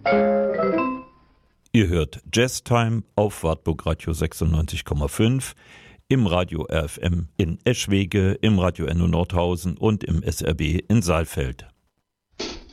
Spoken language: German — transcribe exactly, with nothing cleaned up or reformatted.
Ihr hört Jazztime auf Wartburg Radio sechsundneunzig Komma fünf, im Radio R F M in Eschwege, im Radio Enno Nordhausen und im S R B in Saalfeld.